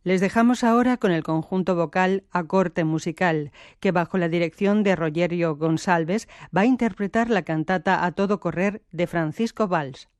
Les dejamos ahora con el conjunto vocal A Corte Musical, que bajo la dirección de Rogerio Gonçalves va a interpretar la cantata A Todo Correr de Francisco Valls.